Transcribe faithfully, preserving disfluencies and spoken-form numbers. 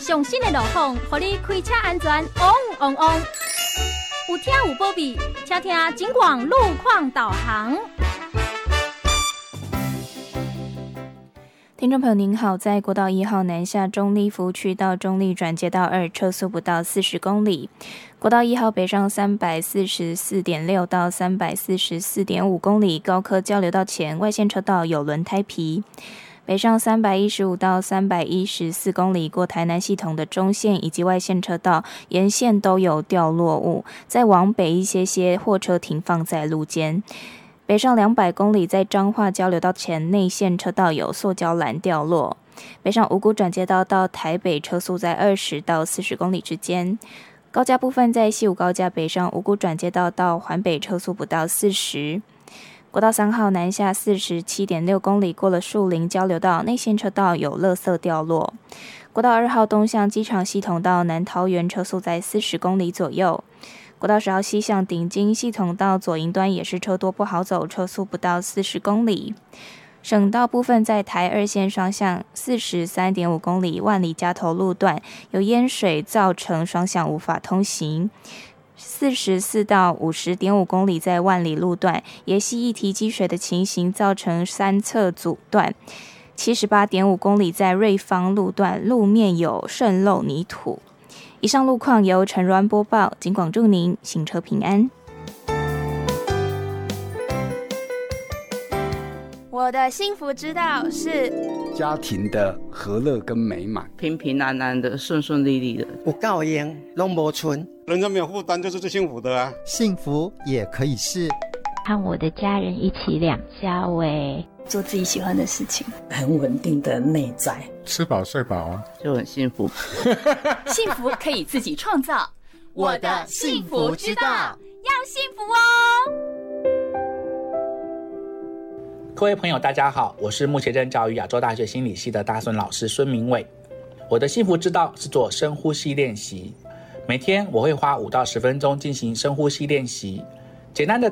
上新的路况，让你开车安全旺旺旺。有听有保庇，请听警广路况导航。 听众朋友您好，在国道一号南下中立福区到中立转接道二，车速不到四十公里。国道一号北上三百四十四点六到三百四十四点五公里，高科交流道前外线车道有轮胎皮。北上三百一十五到三百一十四公里，过台南系统的中线以及外线车道沿线都有掉落物，再往北一些些，货车停放在路肩。北上两百公里，在彰化交流道前内线车道有塑胶栏掉落。北上五股转接道到台北，车速在二十到四十公里之间。高架部分在西武高架北上五股转接道到环北，车速不到四十。国道三号南下四十七点六公里，过了树林交流道，内线车道有垃圾掉落。国道二号东向机场系统到南桃园，车速在四十公里左右。国道十号西向顶金系统到左营端也是车多不好走，车速不到四十公里。省道部分在台二线双向四十三点五公里，万里夹头路段有淹水造成双向无法通行。四十四到五十点五公里在万里路段，也溪一堤积水的情形造成三侧阻断。七十八点五公里在瑞芳路段，路面有渗漏泥土。以上路况由陈如安播报，警广祝您行车平安。 我的幸福之道是家庭的和乐跟美满， 平平安安的，顺顺利利的， 有够用拢无剩， 人家没有负担就是最幸福的啊。 幸福也可以是和我的家人一起两家喂， 做自己喜欢的事情， 很稳定的内在， 吃饱睡饱啊， 就很幸福。 幸福可以自己创造，我的幸福之道，要幸福哦。 各位朋友大家好，我是木茄镇教育亚洲大学心理系的大孙老师孙明伟。我的幸福之道是做深呼吸练习，每天我会花五到十分钟进行深呼吸练习，简单的